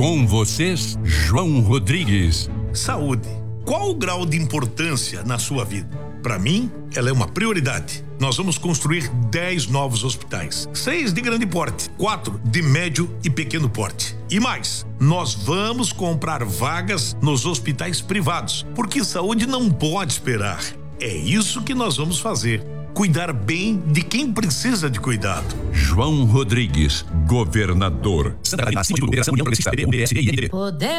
Com vocês, João Rodrigues. Saúde. Qual o grau de importância na sua vida? Para mim, ela é uma prioridade. Nós vamos construir 10 novos hospitais. 6 de grande porte, 4 de médio e pequeno porte. E mais, nós vamos comprar vagas nos hospitais privados, porque saúde não pode esperar. É isso que nós vamos fazer. Cuidar bem de quem precisa de cuidado. João Rodrigues, governador. Santa Catarina, acima de tudo, Federação União Progressista, PB, PSB e MDB.